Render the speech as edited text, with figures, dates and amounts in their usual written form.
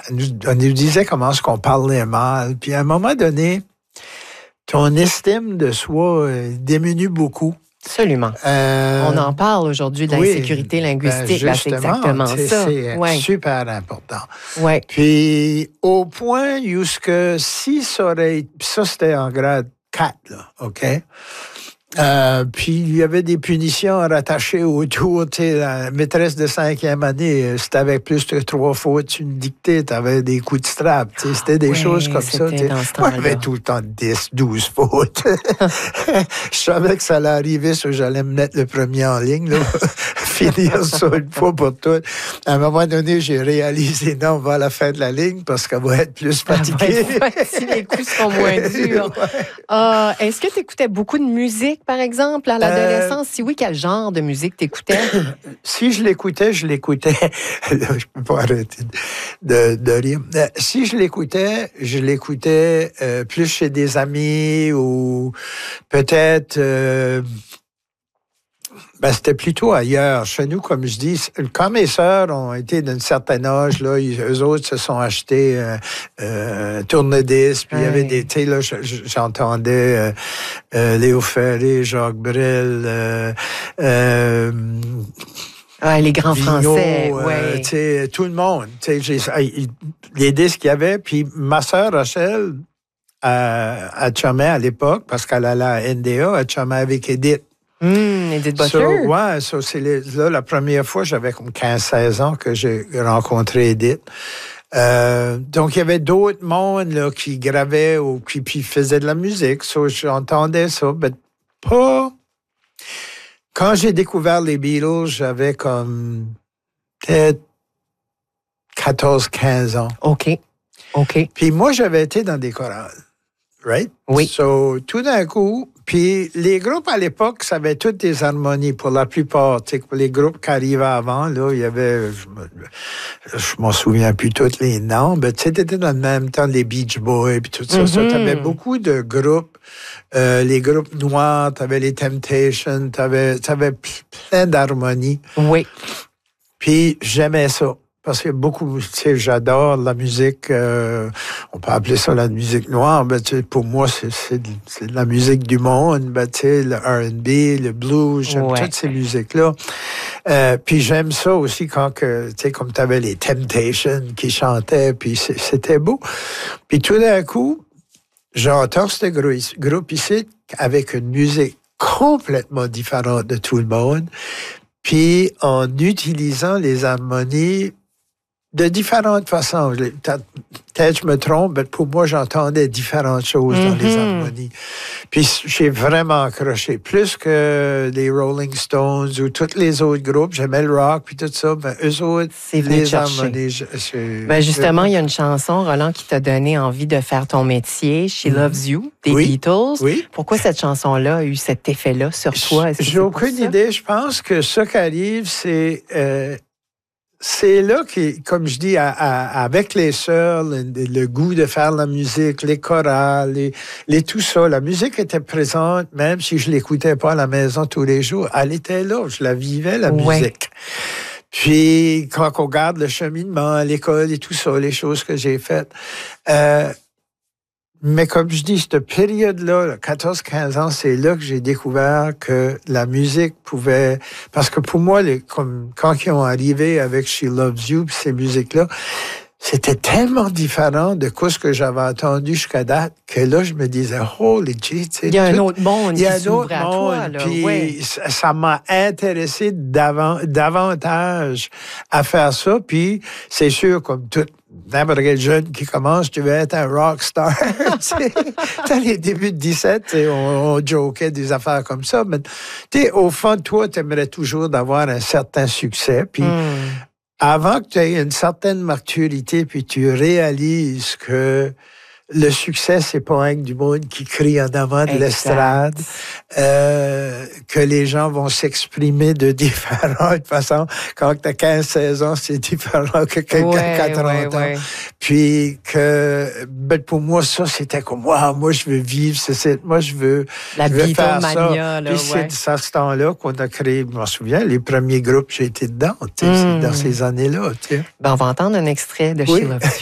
on nous disait comment est-ce qu'on parlait mal. Puis à un moment donné, ton estime de soi diminue beaucoup. Absolument. On en parle aujourd'hui de l'insécurité linguistique. Ben c'est exactement ça. C'est super important. Ouais. Puis au point où si ça aurait... Puis ça, c'était en grade 4, là, OK? Puis il y avait des punitions rattachées autour. Tu sais, la maîtresse de 5e année, si t'avais plus de 3 fautes, tu me dictais, t'avais des coups de strap. Tu sais, c'était des choses comme ça. Moi, j'avais tout le temps 10, 12 fautes. Je savais que ça allait arriver, so j'allais me mettre le premier en ligne, là, finir ça une fois pour toutes. À un moment donné, j'ai réalisé, non, on va à la fin de la ligne parce qu'elle va être plus fatiguée. Si les coups seront moins durs. Est-ce que tu écoutais beaucoup de musique, par exemple, à l'adolescence? Si oui, quel genre de musique t'écoutais? Si je l'écoutais, je peux pas arrêter de rire. Si je l'écoutais plus chez des amis ou peut-être... c'était plutôt ailleurs. Chez nous, comme je dis, quand mes sœurs ont été d'un certain âge, là, eux autres se sont achetés tourne-disques, puis il y avait des... Tu sais, là, j'entendais Léo Ferré, Jacques Brel... les grands Vigneault, Français, tout le monde. Les disques qu'il y avait, puis ma sœur Rachel, elle chumait à l'époque, parce qu'elle allait à NDA, elle chumait avec Edith. Edith Butler. C'est là, la première fois, j'avais comme 15-16 ans que j'ai rencontré Edith. Donc, il y avait d'autres mondes là, qui gravaient ou qui faisaient de la musique. J'entendais ça, mais pas... Quand j'ai découvert les Beatles, j'avais comme peut-être 14-15 ans. OK. Puis moi, j'avais été dans des chorales. Right? Oui. So, tout d'un coup, puis les groupes à l'époque, ça avait toutes des harmonies pour la plupart. Tu sais, pour les groupes qui arrivaient avant, là, il y avait, je m'en souviens plus tous les noms, mais tu sais, t'étais dans le même temps les Beach Boys, puis tout ça. Mm-hmm. T'avais beaucoup de groupes, les groupes noirs, t'avais les Temptations, t'avais plein d'harmonies. Oui. Puis j'aimais ça. Parce que beaucoup, tu sais, j'adore la musique, on peut appeler ça la musique noire, mais tu sais, pour moi, c'est de la musique du monde, ben, tu sais, le R&B, le blues, j'aime toutes ces musiques-là. Puis j'aime ça aussi quand que, tu sais, comme tu avais les Temptations qui chantaient, puis c'était beau. Puis tout d'un coup, j'entends ce groupe ici avec une musique complètement différente de tout le monde, puis en utilisant les harmonies de différentes façons. Peut-être je me trompe, mais pour moi, j'entendais différentes choses dans les harmonies. Puis j'ai vraiment accroché. Plus que les Rolling Stones ou tous les autres groupes. J'aimais le rock puis tout ça, mais eux autres, les harmonies... justement, il y a une chanson, Roland, qui t'a donné envie de faire ton métier, She Loves You, des Beatles. Oui. Pourquoi cette chanson-là a eu cet effet-là sur toi? J'ai aucune idée. Je pense que ce qui arrive, c'est là que, comme je dis, avec les sœurs, le goût de faire la musique, les chorales, les tout ça, la musique était présente, même si je l'écoutais pas à la maison tous les jours. Elle était là, je la vivais, la musique. Puis, quand on regarde le cheminement à l'école et tout ça, les choses que j'ai faites, mais comme je dis, cette période-là, 14-15 ans, c'est là que j'ai découvert que la musique pouvait... Parce que pour moi, quand ils ont arrivé avec She Loves You, ces musiques-là, c'était tellement différent de ce que j'avais entendu jusqu'à date que là, je me disais, holy gee, il y a un autre monde qui s'ouvre à toi. Là. Puis ça m'a intéressé davantage à faire ça. Puis c'est sûr, comme n'importe quel jeune qui commence, tu veux être un rock star. Dans les débuts de 17, on jokait des affaires comme ça. Mais au fond de toi, tu aimerais toujours d'avoir un certain succès. Puis avant que tu aies une certaine maturité, puis tu réalises que le succès, c'est pas un du monde qui crie en avant de l'estrade, que les gens vont s'exprimer de différentes façons. Quand tu as 15-16 ans, c'est différent que quelqu'un qui a 30 ans. Puis que, pour moi, ça, c'était comme, wow, moi, je veux vivre, moi, je veux faire ça. Puis c'est à ce temps-là qu'on a créé, je m'en souviens, les premiers groupes, j'ai été dedans, dans ces années-là. On va entendre un extrait de She Loves You.